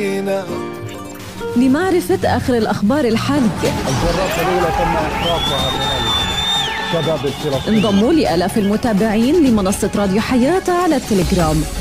لمعرفة آخر الأخبار الحالية. الجرات الأولى تم إحراقها من الشباب الفلسطيني. انضموا لآلاف المتابعين لمنصة راديو حياة على التليجرام.